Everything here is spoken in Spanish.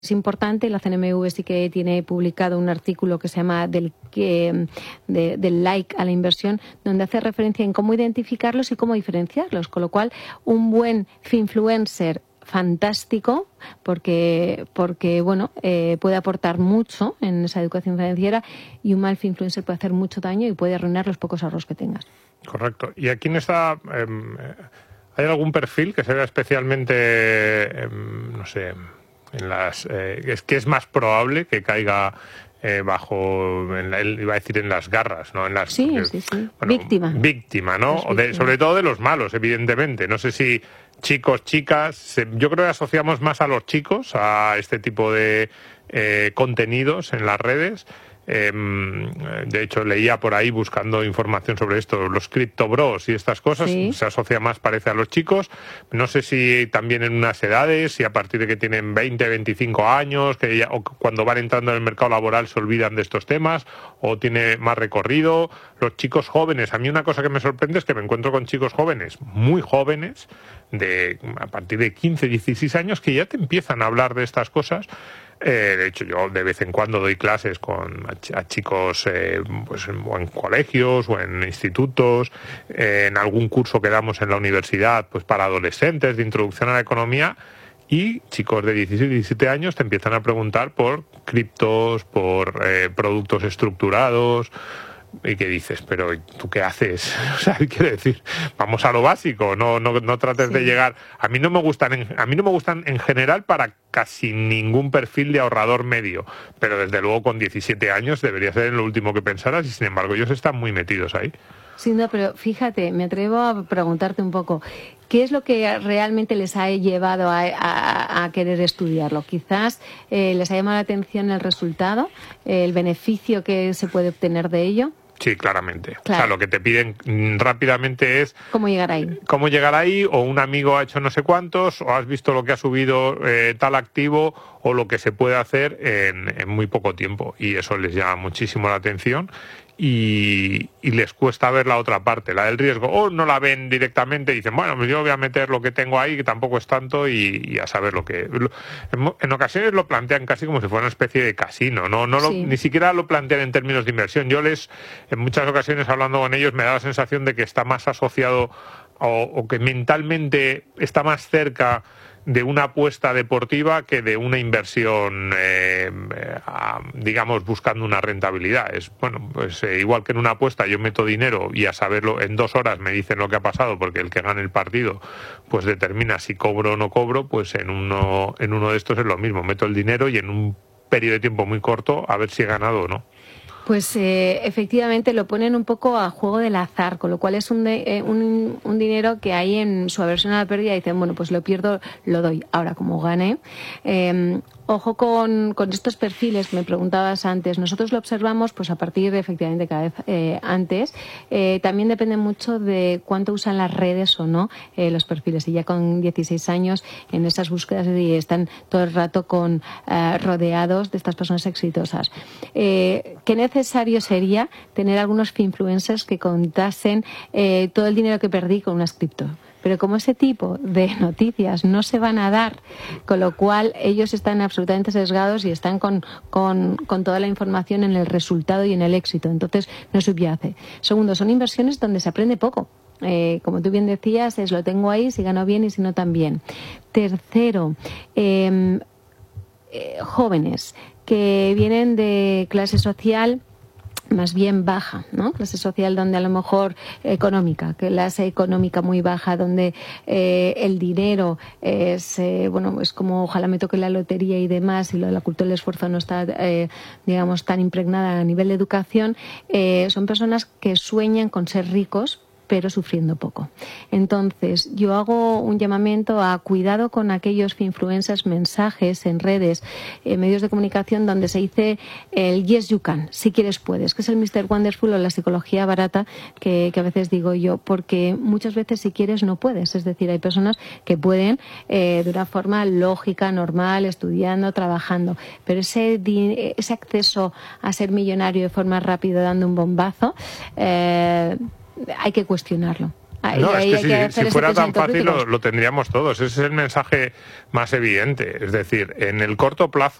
Es importante, la CNMV sí que tiene publicado un artículo que se llama del like a la inversión, donde hace referencia en cómo identificarlos y cómo diferenciarlos, con lo cual un buen finfluencer fantástico porque bueno, puede aportar mucho en esa educación financiera, y un mal finfluencer puede hacer mucho daño y puede arruinar los pocos ahorros que tengas. Correcto. ¿Y aquí hay algún perfil que se vea especialmente, no sé, es que es más probable que caiga bajo, iba a decir, en las garras, ¿no? Sí. Bueno, víctima, ¿no? Sobre todo de los malos, evidentemente. No sé si chicos, chicas, yo creo que asociamos más a los chicos a este tipo de contenidos en las redes. De hecho, leía por ahí, buscando información sobre esto, los criptobros y estas cosas, sí. Se asocia más, parece, a los chicos. No sé si también en unas edades, si a partir de que tienen 20, 25 años, o cuando van entrando en el mercado laboral se olvidan de estos temas, o tiene más recorrido. Los chicos jóvenes, a mí una cosa que me sorprende es que me encuentro con chicos jóvenes, muy jóvenes, a partir de 15, 16 años, que ya te empiezan a hablar de estas cosas. De hecho, yo de vez en cuando doy clases a chicos pues o en colegios o en institutos, en algún curso que damos en la universidad pues para adolescentes de introducción a la economía, y chicos de 16 y 17 años te empiezan a preguntar por criptos, por productos estructurados. Y que dices, pero ¿tú qué haces? O sea, quiero decir, vamos a lo básico, no trates de llegar. A mí no me gustan en general para casi ningún perfil de ahorrador medio, pero desde luego con 17 años debería ser lo último que pensaras, y sin embargo ellos están muy metidos ahí. Sí, no, pero fíjate, me atrevo a preguntarte un poco, ¿qué es lo que realmente les ha llevado a querer estudiarlo? Quizás les ha llamado la atención el resultado, el beneficio que se puede obtener de ello. Sí, claramente. Claro. O sea, lo que te piden rápidamente es ¿cómo llegar ahí? ¿Cómo llegar ahí? O un amigo ha hecho no sé cuántos, o has visto lo que ha subido tal activo, o lo que se puede hacer en muy poco tiempo. Y eso les llama muchísimo la atención. Y les cuesta ver la otra parte, la del riesgo, o no la ven directamente y dicen, bueno, pues yo voy a meter lo que tengo ahí, que tampoco es tanto, y a saber lo que... En ocasiones lo plantean casi como si fuera una especie de casino, sí. Ni siquiera lo plantean en términos de inversión. Yo en muchas ocasiones, hablando con ellos, me da la sensación de que está más asociado o que mentalmente está más cerca de una apuesta deportiva que de una inversión, digamos, buscando una rentabilidad. Es, bueno, pues igual que en una apuesta yo meto dinero y a saberlo, en 2 horas me dicen lo que ha pasado, porque el que gane el partido pues determina si cobro o no cobro, pues en uno de estos es lo mismo. Meto el dinero y en un periodo de tiempo muy corto a ver si he ganado o no. Pues efectivamente lo ponen un poco a juego del azar, con lo cual es un dinero que hay en su aversión a la pérdida, y dicen, bueno, pues lo pierdo, lo doy. Ahora, como gane, ojo con estos perfiles, me preguntabas antes, nosotros lo observamos pues a partir de, efectivamente, cada vez antes. También depende mucho de cuánto usan las redes o no los perfiles, y ya con 16 años en esas búsquedas y están todo el rato rodeados de estas personas exitosas. ¿Qué necesario sería tener algunos finfluencers que contasen todo el dinero que perdí con unas cripto? Pero como ese tipo de noticias no se van a dar, con lo cual ellos están absolutamente sesgados y están con toda la información en el resultado y en el éxito. Entonces no subyace. Segundo, son inversiones donde se aprende poco. Como tú bien decías, lo tengo ahí, si gano bien y si no también. Tercero, jóvenes que vienen de clase social más bien baja, ¿no? Clase social donde a lo mejor económica, clase económica muy baja, donde el dinero es, es como ojalá me toque la lotería y demás, y la cultura del esfuerzo no está, digamos, tan impregnada a nivel de educación. Son personas que sueñan con ser ricos, pero sufriendo poco. Entonces, yo hago un llamamiento a cuidado con aquellos influencers, mensajes en redes, medios de comunicación, donde se dice el yes you can, si quieres puedes, que es el Mr. Wonderful o la psicología barata que a veces digo yo, porque muchas veces si quieres no puedes. Es decir, hay personas que pueden de una forma lógica, normal, estudiando, trabajando, pero ese acceso a ser millonario de forma rápida dando un bombazo, hay que cuestionarlo. No, es que si fuera tan fácil lo tendríamos todos. Ese es el mensaje más evidente. Es decir, en el corto plazo